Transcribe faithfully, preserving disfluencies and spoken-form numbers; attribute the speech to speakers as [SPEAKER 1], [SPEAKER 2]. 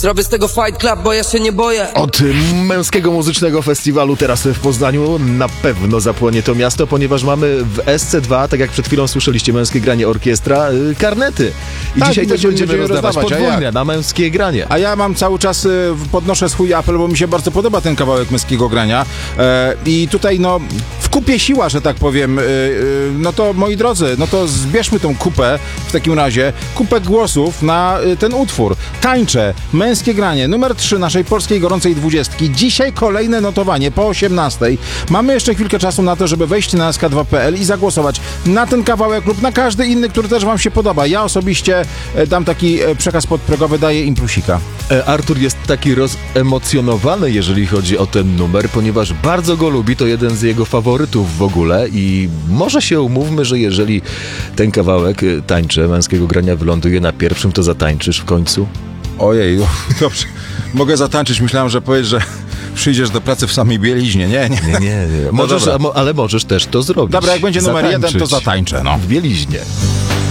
[SPEAKER 1] Zrobię z tego Fight Club, bo ja się nie boję.
[SPEAKER 2] Od męskiego muzycznego festiwalu teraz w Poznaniu na pewno zapłonie to miasto, ponieważ mamy w S C dwa, tak jak przed chwilą słyszeliście, męskie granie orkiestra, y, karnety. I
[SPEAKER 3] tak,
[SPEAKER 2] dzisiaj też będziemy rozdawać
[SPEAKER 3] rozdawać,
[SPEAKER 2] podwójne na męskie granie.
[SPEAKER 3] A ja mam cały czas, y, podnoszę swój apel, bo mi się bardzo podoba ten kawałek męskiego grania. E, I tutaj no w kupie siła, że tak powiem. Y, y, no to moi drodzy, no to zbierzmy tą kupę w takim razie, kupę głosów na y, ten utwór. Tańczę, męskie granie, numer trzy naszej polskiej gorącej dwudziestki. Dzisiaj kolejne notowanie po osiemnastej. Mamy jeszcze chwilkę czasu na to, żeby wejść na S K dwa kropka P L i zagłosować na ten kawałek lub na każdy inny, który też wam się podoba. Ja osobiście e, dam taki e, przekaz podprogowy, daję im plusika.
[SPEAKER 2] E, Artur jest taki rozemocjonowany, jeżeli chodzi o ten numer, ponieważ bardzo go lubi, to jeden z jego faworytów w ogóle i może się umówmy, że jeżeli ten kawałek e, tańczy, męskiego grania wyląduje na pierwszym, to zatańczysz w końcu?
[SPEAKER 3] Ojej, dobrze. Mogę zatańczyć. Myślałem, że powiesz, że przyjdziesz do pracy w samej bieliźnie. Nie, nie.
[SPEAKER 2] Nie, nie, nie. Możesz,
[SPEAKER 3] No
[SPEAKER 2] ale możesz też to zrobić.
[SPEAKER 3] dobra, jak będzie numer
[SPEAKER 2] Zatańczyć
[SPEAKER 3] jeden, to zatańczę. No.
[SPEAKER 2] w bieliźnie.